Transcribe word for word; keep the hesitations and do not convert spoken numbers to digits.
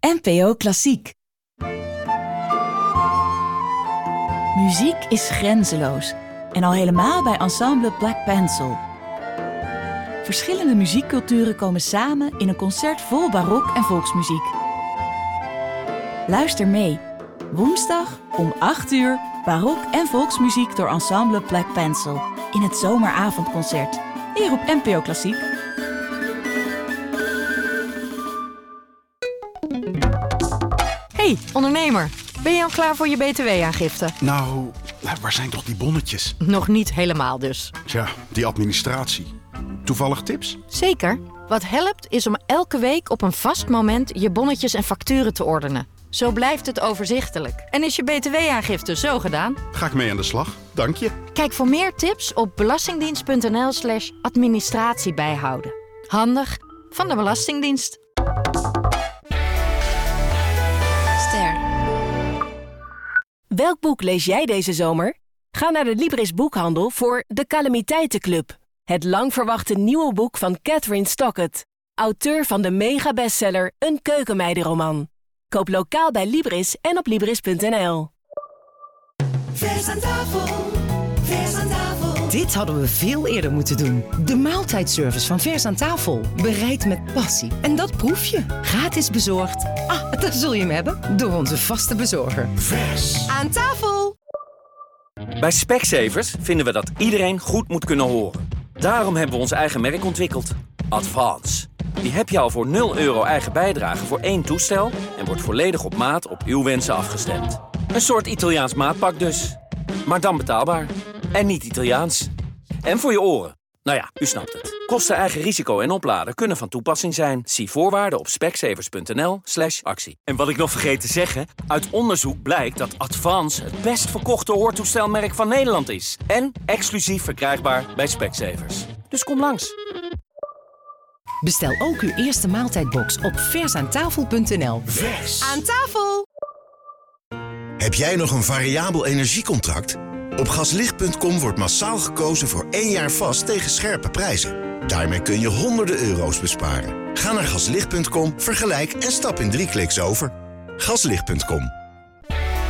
N P O Klassiek. Muziek is grenzeloos. En al helemaal bij ensemble Black Pencil. Verschillende muziekculturen komen samen in een concert vol barok en volksmuziek. Luister mee. Woensdag om acht uur barok en volksmuziek door ensemble Black Pencil. In het zomeravondconcert. Hier op N P O Klassiek. Hey, ondernemer. Ben je al klaar voor je B T W-aangifte? Nou, waar zijn toch die bonnetjes? Nog niet helemaal dus. Tja, die administratie. Toevallig tips? Zeker. Wat helpt is om elke week op een vast moment je bonnetjes en facturen te ordenen. Zo blijft het overzichtelijk. En is je B T W-aangifte zo gedaan? Ga ik mee aan de slag, dank je. Kijk voor meer tips op belastingdienst.nl slash administratie bijhouden. Handig van de Belastingdienst. Ster. Welk boek lees jij deze zomer? Ga naar de Libris Boekhandel voor De Calamiteitenclub. Het lang verwachte nieuwe boek van Catherine Stockett. Auteur van de mega-bestseller Een keukenmeidenroman. Koop lokaal bij Libris en op Libris punt n l. Vers aan tafel, vers aan tafel. Dit hadden we veel eerder moeten doen. De maaltijdservice van Vers aan tafel. Bereid met passie. En dat proef je. Gratis bezorgd. Ah, daar zul je hem hebben. Door onze vaste bezorger. Vers aan tafel. Bij Specsavers vinden we dat iedereen goed moet kunnen horen. Daarom hebben we ons eigen merk ontwikkeld. Advance. Die heb je al voor nul euro eigen bijdrage voor één toestel en wordt volledig op maat op uw wensen afgestemd. Een soort Italiaans maatpak dus. Maar dan betaalbaar. En niet Italiaans. En voor je oren. Nou ja, u snapt het. Kosten, eigen risico en opladen kunnen van toepassing zijn. Zie voorwaarden op specsavers.nl slash actie. En wat ik nog vergeet te zeggen, uit onderzoek blijkt dat Advance het best verkochte hoortoestelmerk van Nederland is. En exclusief verkrijgbaar bij Specsavers. Dus kom langs. Bestel ook uw eerste maaltijdbox op versaantafel punt n l. Vers aan tafel. Heb jij nog een variabel energiecontract? Op gaslicht punt com wordt massaal gekozen voor één jaar vast tegen scherpe prijzen. Daarmee kun je honderden euro's besparen. Ga naar gaslicht punt com, vergelijk en stap in drie kliks over. gaslicht punt com.